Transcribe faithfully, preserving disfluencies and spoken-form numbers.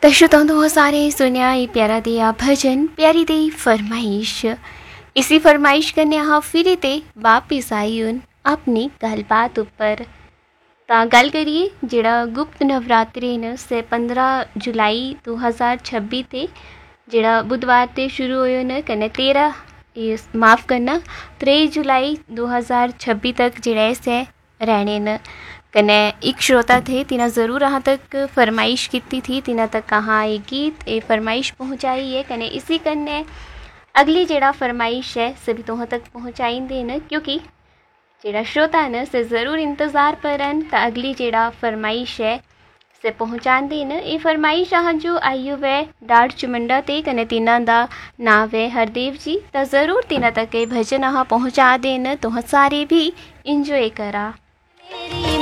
तो श्रोताओं तुम सारे सुनिया ये प्यारा दिया भजन प्यारी दी फरमाइश। इसी फरमाइश करने हाँ फिर ते वापिस आई हूँ अपनी गलबात उपर। तो गल करिए जेड़ा गुप्त नवरात्रे न से पंद्रह जुलाई दो हज़ार छब्बी ते जेड़ा बुधवार ते शुरू होयो न कने तेरह ये माफ़ करना त्रेई जुलाई दो हज़ार छब्बी तक जेड़ा से रहने न कने एक श्रोता थे तिना ज़रूर यहाँ तक फरमाइश की थी तिना तक कहाँ ये गीत ये फरमाइश पहुँचाई है कने इसी कन्ने अगली जेड़ा फरमाइश है सभी तुह तक पहुँचाई देन क्योंकि जेड़ा श्रोता न से ज़रूर इंतज़ार परन तो अगली जेड़ा फरमाइश है से पहुँचा देन। ये फरमाइश यहाँ जो आयु वे डाढ़ चुमंडा ते कने तिना दा नाव है हरदेव जी तो ज़रूर तिना तक ये भजन यहाँ पहुँचा देन तो सारे भी इंजॉय करा।